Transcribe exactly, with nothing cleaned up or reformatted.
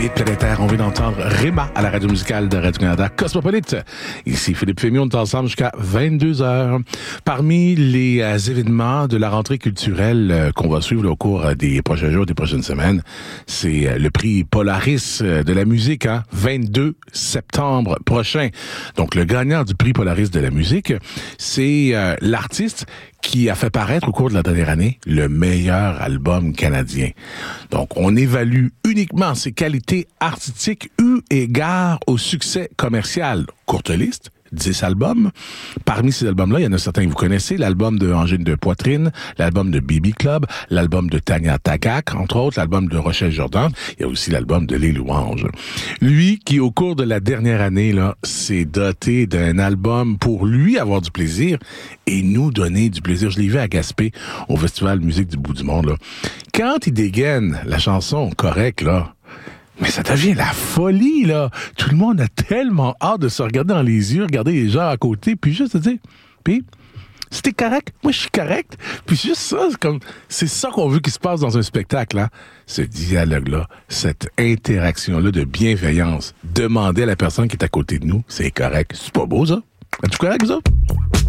Cosmopolite planétaire, on vient d'entendre Réma à la radio musicale de Radio-Canada. Cosmopolite, ici Philippe Fémion, on est ensemble jusqu'à vingt-deux heures. Parmi les euh, événements de la rentrée culturelle euh, qu'on va suivre là, au cours euh, des prochains jours, des prochaines semaines, c'est euh, le prix Polaris euh, de la musique, hein, vingt-deux septembre prochain. Donc le gagnant du prix Polaris de la musique, c'est euh, l'artiste qui a fait paraître au cours de la dernière année le meilleur album canadien. Donc, on évalue uniquement ses qualités artistiques eu égard au succès commercial. Courte liste, dix albums. Parmi ces albums-là, il y en a certains que vous connaissez. L'album de Angine de Poitrine, l'album de B B Club, l'album de Tanya Tagaq, entre autres, l'album de Rochelle Jordan. Il y a aussi l'album de Les Louanges. Lui, qui au cours de la dernière année, là, s'est doté d'un album pour lui avoir du plaisir et nous donner du plaisir. Je l'ai vu à Gaspé, au Festival Musique du Bout du Monde, là. Quand il dégaine la chanson correcte, là, mais ça devient la folie, là. Tout le monde a tellement hâte de se regarder dans les yeux, regarder les gens à côté, puis juste se dire, puis, c'était correct, moi je suis correct. Puis juste ça, c'est comme, c'est ça qu'on veut qu'il se passe dans un spectacle, hein. Ce dialogue-là, cette interaction-là de bienveillance. Demander à la personne qui est à côté de nous, c'est correct. C'est pas beau, ça? Es-tu correct, ça?